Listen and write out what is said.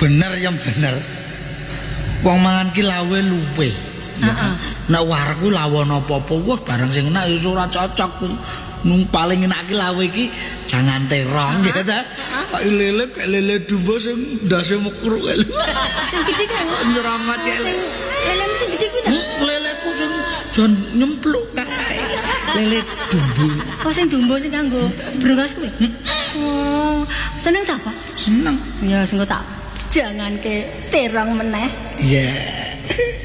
Bener ya bener. Wong mangan ki lawe luwe. Nek wareg ku lawon apa-apa wah barang sing enak ya ora cocok kuwi. Nung paling enak ki lawe ki jangan terong ya ta. Kok lele dumbo sing ndase mekruk. Sing gedhe kan Nyerangat ya. Lele sing gedhe ku ta? Leleku sing jan nyempluk kae. Lele dumbo. Oh sing dumbo sing kanggo brengos kuwi. Oh, seneng ta, Pak? Seneng. Ya sing tak jangan ke terong meneh. Iya.